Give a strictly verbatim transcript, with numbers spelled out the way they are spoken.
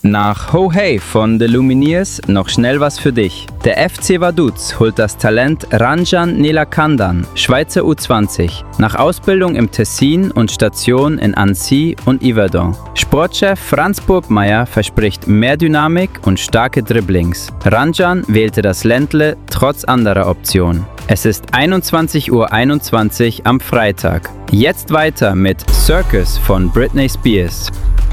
Nach Ho Hey von The Lumineers noch schnell was für dich. Der F C Vaduz holt das Talent Ranjan Neelakandan, Schweizer U zwanzig, nach Ausbildung im Tessin und Station in Annecy und Yverdon. Sportchef Franz Burgmeier verspricht mehr Dynamik und starke Dribblings. Ranjan wählte das Ländle trotz anderer Optionen. Es ist einundzwanzig Uhr einundzwanzig am Freitag. Jetzt weiter mit Circus von Britney Spears.